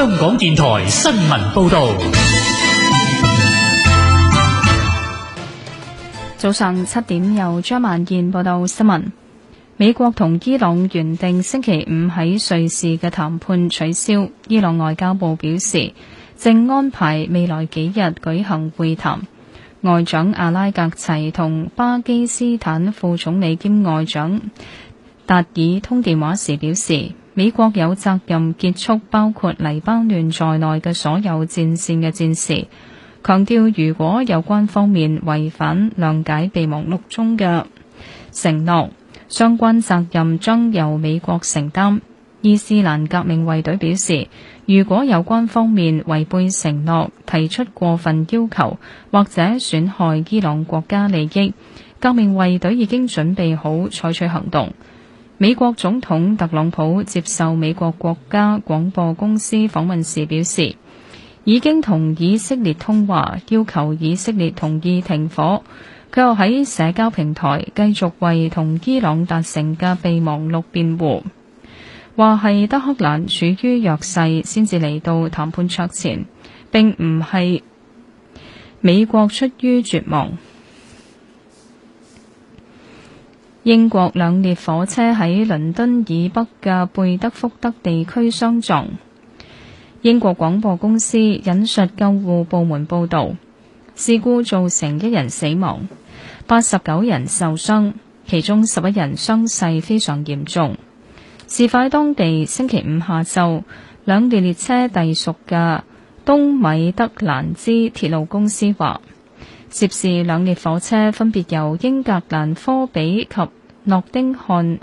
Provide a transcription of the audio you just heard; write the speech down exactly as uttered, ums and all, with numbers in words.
香港電台新聞報道。 早上七點，由張萬燕報道新聞。美國同伊朗原定星期五喺瑞士嘅談判取消，伊朗外交部表示正安排未來幾日舉行會談。外長阿拉格齊同巴基斯坦副總理兼外長達爾通電話時表示，美國有責任結束包括黎巴嫩在內嘅所有戰線嘅戰事，強調如果有關方面違反諒解備忘錄中嘅承諾，相關責任將由美國承擔。伊斯蘭革命衛隊表示，如果有關方面違背承諾，提出過分要求或者損害伊朗國家利益，革命衛隊已經準備好採取行動。美國總統特朗普接受美國國家廣播公司訪問時表示，已經同以色列通話，要求以色列同意停火。佢又喺社交平台繼續為同伊朗達成嘅備忘錄辯護，話係德黑蘭處於弱勢先至嚟到談判桌前，並唔係美國出於絕望。英國兩列火車喺倫敦以北嘅貝德福德地區相撞。英國廣播公司引述救護部門報導，事故造成一人死亡，八十九人受傷，其中十一人傷勢非常嚴重。事發當地星期五下晝，兩列列車隸屬嘅東米德蘭茲鐵路公司話，涉事兩列火車分別由英格蘭科比及諾丁漢